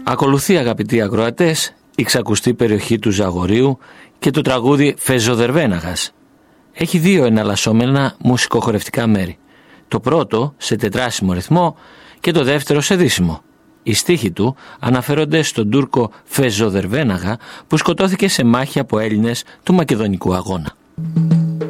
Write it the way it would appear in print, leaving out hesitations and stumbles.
Ακολουθεί, αγαπητοί ακροατές, η ξακουστή περιοχή του Ζαγορείου και το τραγούδι Φεζοδερβέναγας. Έχει δύο εναλλασσόμενα μουσικοχορευτικά μέρη. Το πρώτο σε τετράσιμο ρυθμό και το δεύτερο σε δίσιμο. Οι στίχοι του αναφέρονται στον Τούρκο Φεζοδερβέναγα που σκοτώθηκε σε μάχη από Έλληνες του Μακεδονικού αγώνα.